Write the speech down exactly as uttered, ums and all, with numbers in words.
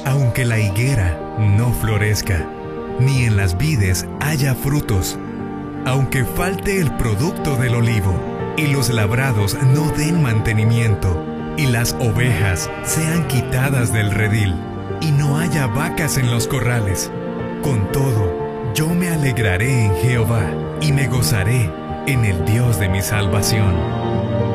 Aunque la higuera no florezca, ni en las vides haya frutos, aunque falte el producto del olivo, y los labrados no den mantenimiento, y las ovejas sean quitadas del redil, y no haya vacas en los corrales, con todo, yo me alegraré en Jehová, y me gozaré en el Dios de mi salvación.